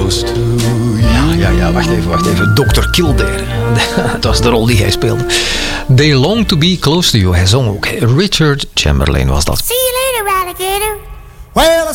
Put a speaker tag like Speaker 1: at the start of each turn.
Speaker 1: close to you.
Speaker 2: Ja, wacht even. Dr. Kildare. Dat was de rol die hij speelde. They long to be close to you. Hij zong ook. Richard Chamberlain was dat.
Speaker 3: See you later, alligator.
Speaker 1: Well, I